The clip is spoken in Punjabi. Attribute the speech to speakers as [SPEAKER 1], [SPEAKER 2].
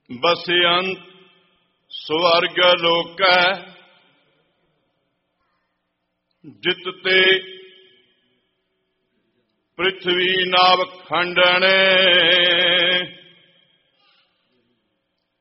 [SPEAKER 1] ਬਸਿਅੰਤ ਸਵਰਗ ਲੋਕੈ ਜਿਤ ਤੇ ਪ੍ਰਿਥਵੀ ਨਾਵ ਖੰਡਣੇ।